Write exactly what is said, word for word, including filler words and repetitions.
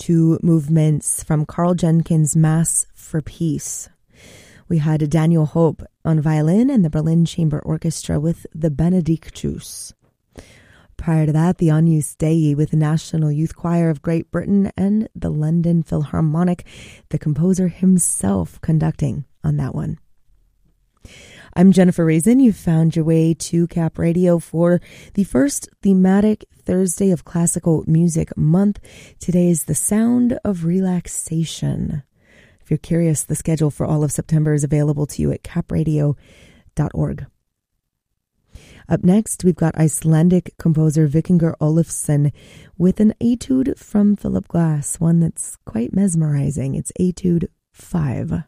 two movements from Carl Jenkins' Mass for Peace. We had Daniel Hope on violin and the Berlin Chamber Orchestra with the Benedictus. Prior to that, the Agnus Dei with the National Youth Choir of Great Britain and the London Philharmonic, the composer himself conducting on that one. I'm Jennifer Raisin. You've found your way to Cap Radio for the first thematic Thursday of Classical Music Month. Today is the Sound of Relaxation. If you're curious, the schedule for all of September is available to you at cap radio dot org. Up next, we've got Icelandic composer Vikingur Olufsen with an etude from Philip Glass, one that's quite mesmerizing. It's Etude five.